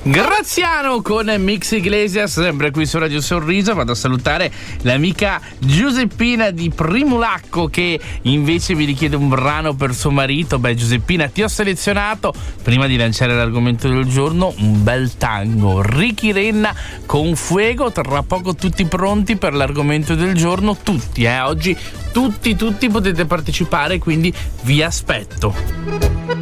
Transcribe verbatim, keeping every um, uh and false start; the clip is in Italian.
Graziano con Mix Iglesias, sempre qui su Radio Sorriso. Vado a salutare l'amica Giuseppina di Primulacco, che invece mi richiede un brano per suo marito. Beh, Giuseppina, ti ho selezionato, prima di lanciare l'argomento del giorno, un bel tango, Ricky Renna con Fuego. Tra poco tutti pronti per l'argomento del giorno, tutti, eh, oggi tutti, tutti potete partecipare, quindi vi aspetto.